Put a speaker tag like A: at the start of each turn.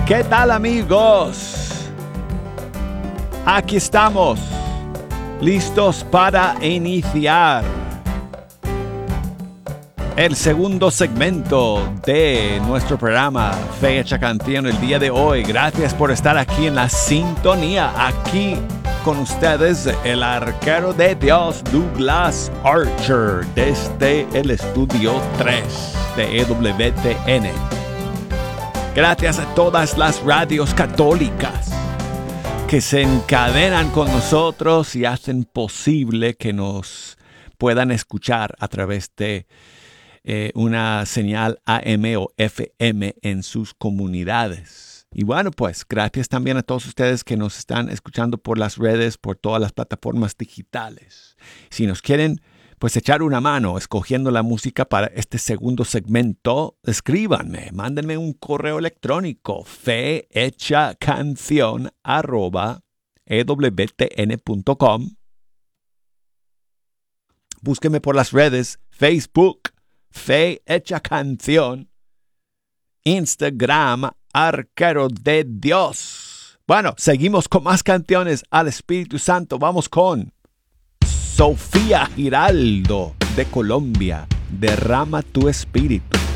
A: ¿Qué tal, amigos? Aquí estamos, listos para iniciar el segundo segmento de nuestro programa Fe Hecha Canción el día de hoy. Gracias por estar aquí en la sintonía. Aquí con ustedes el arquero de Dios, Douglas Archer, desde el estudio 3 de EWTN. Gracias a todas las radios católicas que se encadenan con nosotros y hacen posible que nos puedan escuchar a través de una señal AM o FM en sus comunidades. Y bueno, pues gracias también a todos ustedes que nos están escuchando por las redes, por todas las plataformas digitales. Si nos quieren pues echar una mano escogiendo la música para este segundo segmento, escríbanme, mándenme un correo electrónico fehechacancion@ewtn.com. Búsquenme por las redes, Facebook, Fe Hecha Canción, Instagram, Arquero de Dios. Bueno, seguimos con más canciones al Espíritu Santo. Vamos con Sofía Giraldo de Colombia. Derrama tu espíritu.